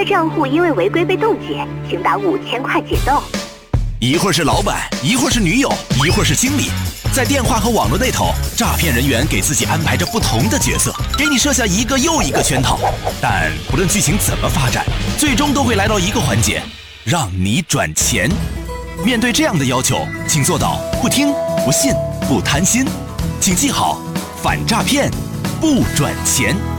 的账户因为违规被冻结，请打5000块解冻。 一会儿是老板，一会儿是女友，一会儿是经理，在电话和网络那头，诈骗人员给自己安排着不同的角色，给你设下一个又一个圈套。但不论剧情怎么发展，最终都会来到一个环节，让你转钱。面对这样的要求，请做到不听、不信、不贪心。请记好，反诈骗不转钱。